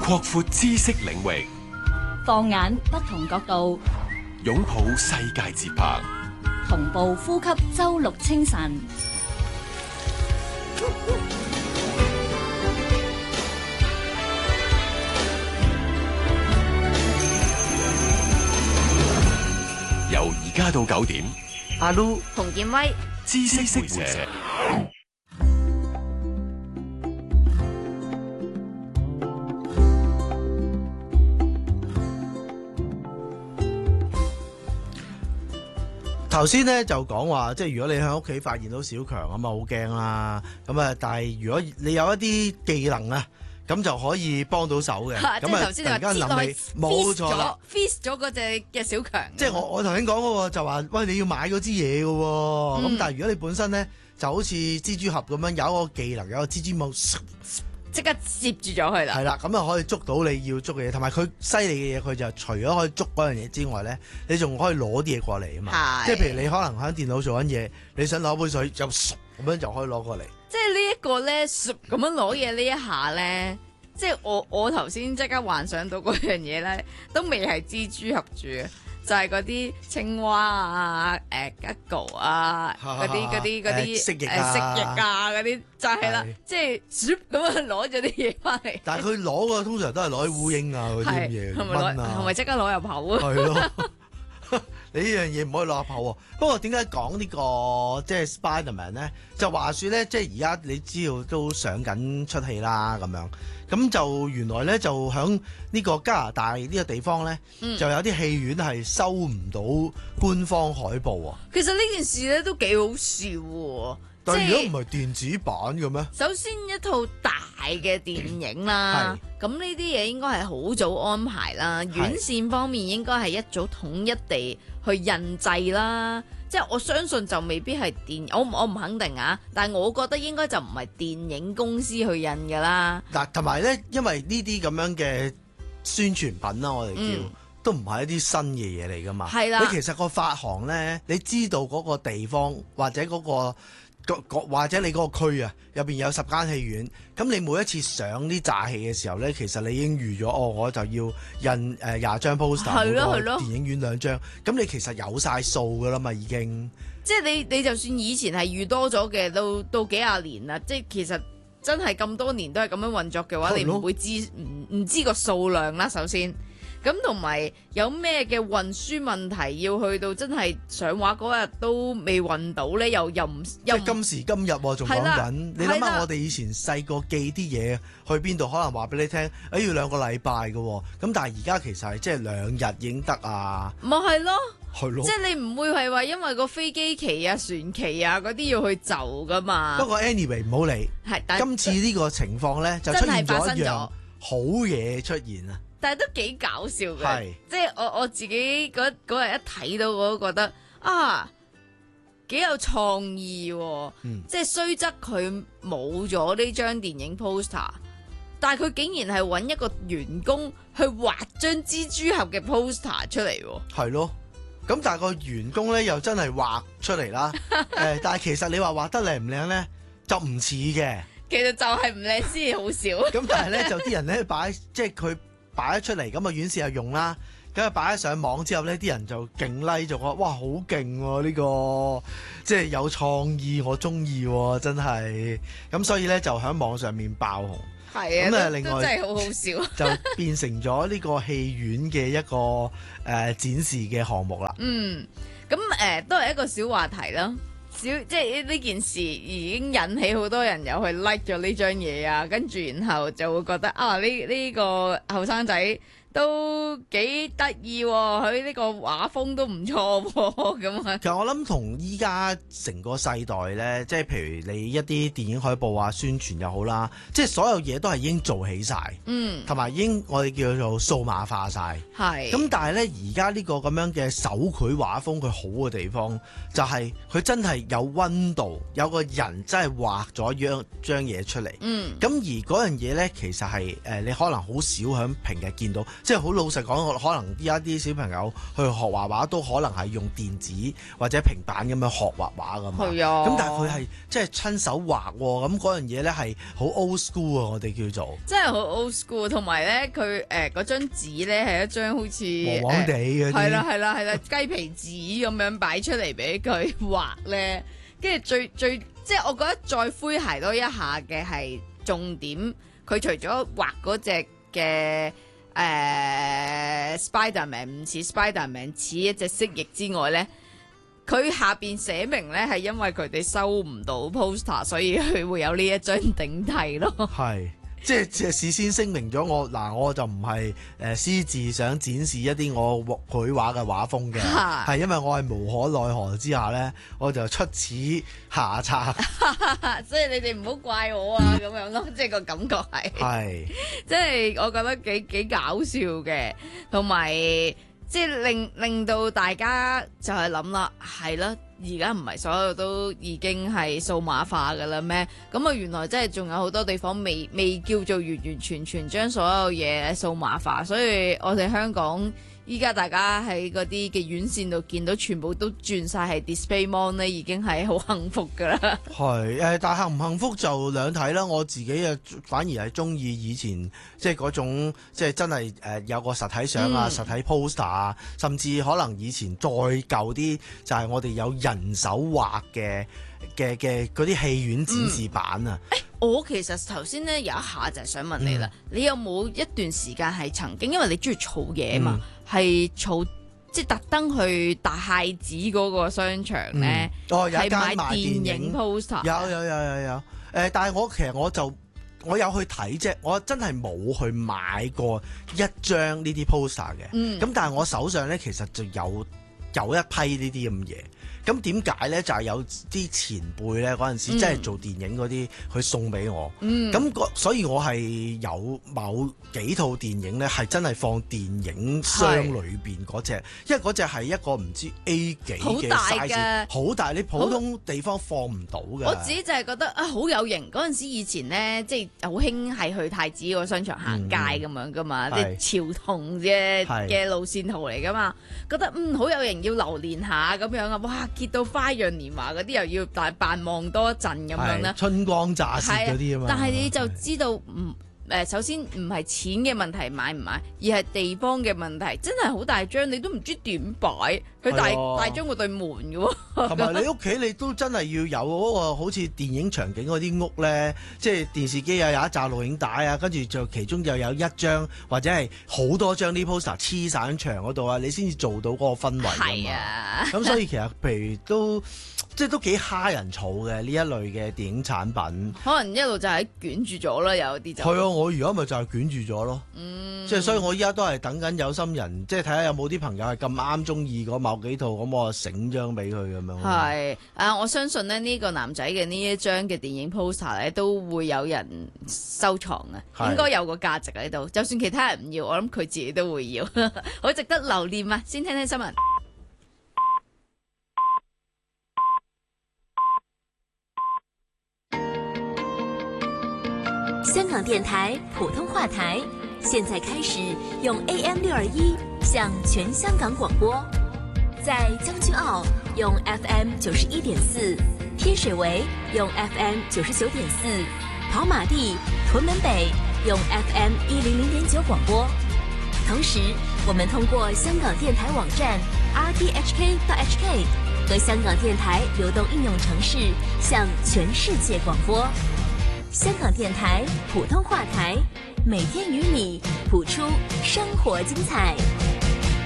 擴闊知識領域， 放眼不同角度， 擁抱世界節拍， 同步呼吸周六清晨。 由而家到9點， 阿 Lu 洪建威， 知識會社。 頭先咧就講話，即係如果你喺屋企發現到小強咁啊，好驚啦。咁啊，但係如果你有一啲技能啊，咁就可以幫到手嘅。咁啊， 頭先你話突然間諗起，冇錯啦 ，freeze 咗嗰隻嘅小強。 即係我頭先講嗰個就話，喂，你要買嗰支嘢嘅喎。咁但係如果你本身咧就好似蜘蛛俠咁樣有一個技能，有個蜘蛛網， 即刻接住咗佢啦。 係啦，咁啊可以捉到你要捉嘅嘢，同埋佢犀利嘅嘢，佢就除咗可以捉嗰樣嘢之外咧，你仲可以攞啲嘢過嚟啊嘛。即係譬如你可能喺電腦做緊嘢，你想攞杯水就咁樣就可以攞過嚟。 即係呢一個咧，咁樣攞嘢呢一下咧，即係我頭先即刻幻想到嗰樣嘢咧，都未係蜘蛛俠住嘅。就係嗰啲青蛙啊、gecko 啊、嗰啲蜥蜴啊嗰啲，就係啦，即係咁樣攞咗啲嘢翻嚟。但係佢攞嘅通常都係攞啲烏蠅啊嗰啲嘢，蚊啊， 係咪即刻攞入口啊？ 係咯，你呢樣嘢唔可以攞入口喎。不過點解講呢個即係 Spiderman 咧？就話説咧，即係而家你知道都上緊出戲啦咁樣。咁就原來咧就喺呢個加拿大呢個地方咧，就有啲戲院係收唔到官方海報啊。 其實呢件事咧都幾好笑喎。 但係如果唔係電子版嘅咩？ 首先一套大嘅電影啦，咁呢啲嘢應該係好早安排啦。院線方面應該係一早統一地去印製啦。即係我相信就未必係我唔肯定啊，但係我覺得應該就唔係電影公司去印㗎啦。 嗱，同埋咧，因為呢啲咁樣嘅宣傳品啦，我哋叫都唔係一啲新嘅嘢嚟㗎嘛。係啦，你其實個發行咧，你知道嗰個地方或者或者你嗰個區啊，入邊有10間戲院，咁你每一次上啲炸戲嘅時候咧，其實你已經預咗，我就要印20張 poster， 係咯，電影院2張，咁你其實有晒數噶啦嘛，已經。 即係你就算以前係預多咗嘅，到幾廿年啦，即係其實真係咁多年都係咁樣運作嘅話，你唔會唔知個數量啦，首先。咁同埋有咩嘅運輸問題要去到真係上畫嗰日都未運到咧，又唔即係今時今日仲講緊，你諗下我哋以前細個寄啲嘢去邊度，可能話俾你聽，要2個禮拜嘅，咁但係而家其實係即係2日已經得啊。 咪係咯， 係咯， 即係你唔會係話因為個飛機期啊、船期啊嗰啲要去就噶嘛。 不過 anyway 唔好理，今次呢個情況咧就出現咗一樣好嘢出現啊！ 但係都幾搞笑嘅，即係我自己嗰日一睇到我都覺得幾有創意喎。即係雖則佢冇咗呢張電影 poster， 但係佢竟然係揾一個員工去畫張蜘蛛俠嘅 poster 出嚟喎。 係咯，咁但係個員工咧又真係畫出嚟啦。但係其實你話畫得靚唔靚咧，就唔似嘅。 其實就係唔靚先好笑。 咁但係咧就啲人咧即係佢擺咗出嚟，咁啊院線又用啦，咁啊擺咗上網之後呢，啲人就勁 like 就話哇好勁喎呢個，即係有創意，我中意喎真係，咁所以咧就喺網上面爆紅。 係啊， 咁另外真係好好笑， 就變成咗呢個戲院嘅一個展示嘅項目啦。 咁都係一個小話題啦。即係呢件事已經引起好多人有去 like 咗呢張嘢啊，跟住然後就會覺得呢個後生仔都幾得意喎，佢呢個畫風都唔錯喎，咁啊。 其實我諗同依家成個世代呢，即係譬如你一啲電影海報啊、宣傳又好啦，即係所有嘢都係已經做起晒，同埋已經我哋叫做數碼化晒。係。咁但係呢，而家呢個咁樣嘅手繪畫風，佢好嘅地方就係佢真係有溫度，有個人真係畫咗張嘢出嚟。咁而嗰樣嘢呢，其實係你可能好少喺平日見到。 即係好老實講，可能而家啲小朋友去學畫畫都可能係用電子或者平板咁樣學畫畫㗎嘛。 係啊。 咁但係佢係即係親手畫喎，咁嗰樣嘢咧係好 old school 啊！我哋叫做真係好 old school， 同埋咧佢嗰張紙咧係一張好似黃黃地嗰啲， 係啦雞皮紙咁樣擺出嚟俾佢畫咧，跟住最即係我覺得再詼諧多一下嘅係重點，佢除咗畫嗰隻嘅Spiderman 唔似 Spiderman 似一隻蜥蜴之外咧，佢下邊寫明咧係因為佢哋收唔到 poster， 所以佢會有呢一張頂替咯。係。 即係事先聲明咗我就唔係私自想展示一啲我繪畫嘅畫風嘅，係因為我係無可奈何之下咧，我就出此下策。 所以你哋唔好怪我啊咁樣咯，即係個感覺係，即係我覺得幾搞笑嘅，同埋即係令到大家就係諗啦，係啦。而家唔係所有都已經係數碼化㗎啦咩？咁啊原來真係仲有好多地方未叫做完完全全將所有嘢數碼化，所以我哋香港依家大家喺嗰啲嘅院線度見到全部都轉晒係 display mon 咧，已經係好幸福㗎啦。 係但係幸唔幸福就兩睇啦。我自己啊反而係中意以前即係嗰種即係真係有個實體相啊、實體 poster 啊，甚至可能以前再舊啲就係我哋有人手畫嘅嗰啲戲院展示版啊。 我其實頭先咧有一下就係想問你啦，你有冇一段時間係曾經因為你中意儲嘢嘛，係儲即係特登去大太子嗰個商場咧， 有間買電影 poster？ 有。但係其實我有去睇啫，我真係冇去買過一張呢啲 poster 嘅。咁但係我手上咧其實就有一批呢啲咁嘢。咁點解咧？就係有啲前輩咧嗰陣時，真係做電影嗰啲，佢送俾我。所以我係有某幾套電影咧，係真係放電影箱裏邊嗰隻，因為嗰隻係一個唔知 A 幾嘅 size， 好大，你普通地方放唔到嘅。 我自己就係覺得啊，好有型。嗰陣時以前咧，即係好興係去太子個商場行街咁樣噶嘛，啲潮童嘅路線圖嚟噶嘛，覺得好有型，要留連下咁樣啊！哇！結到花樣年華嗰啲又要扮望多一陣咁樣咧， 春光乍泄嗰啲啊嘛。 但係你就知道首先唔係錢嘅問題買唔買，而係地方嘅問題。真係好大張，你都唔知點擺，佢大張過對門嘅喎。 同埋你屋企你都真係要有嗰個好似電影場景嗰啲屋咧，即係電視機有一紮錄影帶啊，跟住就其中又有一張或者係好多張啲 poster 黐晒喺牆嗰度啊，你先至做到嗰個氛圍㗎嘛。係啊，咁所以其實譬如都幾蝦人儲嘅呢一類嘅電影產品， 可能一路就係捲住咗啦，有啲就係啊！我而家咪就係捲住咗咯，即係所以我依家都係等緊有心人，即係睇下有冇啲朋友係咁啱中意嗰某幾套，咁我醒張俾佢咁樣。 係我相信咧呢個男仔嘅呢一張嘅電影 poster 咧都會有人收藏啊，應該有個價值喺度。就算其他人唔要，我諗佢自己都會要，好值得留念啊！先聽聽新聞。 香港電台普通話台，現在開始用 AM621 向全香港廣播，在將軍澳用 FM91.4，天水圍用 FM99.4，跑馬地、屯門北用 FM100.9 廣播。同時，我們通過香港電台網站 rthk.hk 和香港電台流動應用程式向全世界廣播。香港電台普通話台，每天與你譜出生活精彩。